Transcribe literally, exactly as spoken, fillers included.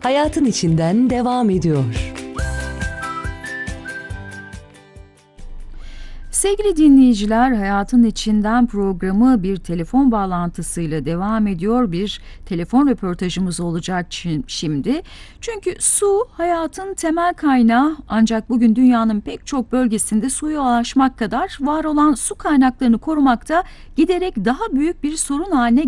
Hayatın içinden devam ediyor. Sevgili dinleyiciler, Hayatın İçinden programı bir telefon bağlantısıyla devam ediyor. Bir telefon röportajımız olacak şimdi. Çünkü su hayatın temel kaynağı, ancak bugün dünyanın pek çok bölgesinde suya ulaşmak kadar var olan su kaynaklarını korumakta giderek daha büyük bir sorun haline